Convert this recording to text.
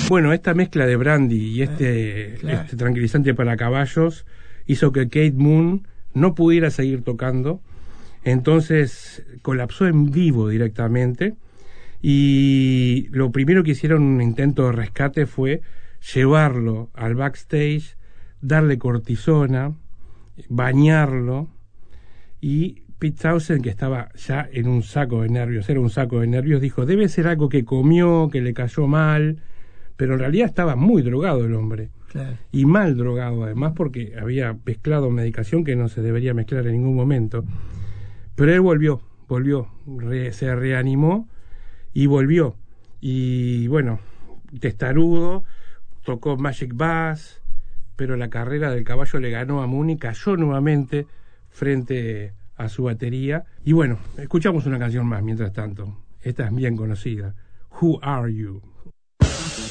Bueno, esta mezcla de brandy y claro. este tranquilizante para caballos hizo que Keith Moon no pudiera seguir tocando, entonces colapsó en vivo directamente, y lo primero que hicieron, un intento de rescate, fue llevarlo al backstage, darle cortisona, bañarlo, y Pete Townshend, que estaba ya en un saco de nervios, dijo, debe ser algo que comió, que le cayó mal, pero en realidad estaba muy drogado el hombre, Claro. y mal drogado además, porque había mezclado medicación que no se debería mezclar en ningún momento. Pero él volvió, se reanimó y volvió, y bueno, testarudo, tocó Magic Bass, pero la carrera del caballo le ganó a Moon y cayó nuevamente frente a su batería. Y bueno, escuchamos una canción más mientras tanto. Esta es bien conocida, Who Are You?